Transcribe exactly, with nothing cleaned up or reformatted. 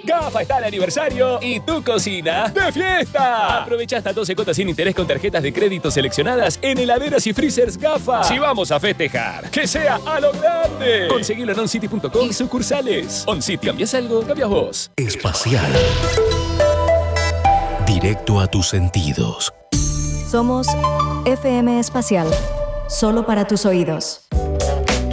GAFA está de aniversario y tu cocina ¡de fiesta! Aprovecha hasta doce cuotas sin interés con tarjetas de crédito seleccionadas en heladeras y freezers GAFA. Si vamos a festejar, que sea a lo grande. Conseguilo en oncity punto com y sucursales. OnCity, ¿cambias algo? Cambias vos. Espacial. Directo a tus sentidos. Somos F M Espacial. Solo para tus oídos.